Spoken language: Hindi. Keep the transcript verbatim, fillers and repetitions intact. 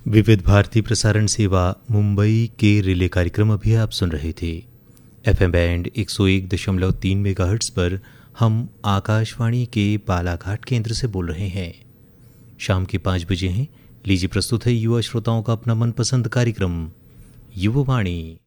विविध भारती प्रसारण सेवा मुंबई के रिले कार्यक्रम अभी आप सुन रहे थे। एफएम बैंड एक सौ एक दशमलव तीन मेगाहर्ट्ज़ पर हम आकाशवाणी के बालाघाट केंद्र से बोल रहे हैं। शाम के पाँच बजे हैं। लीजिए प्रस्तुत है युवा श्रोताओं का अपना मनपसंद कार्यक्रम युवावाणी।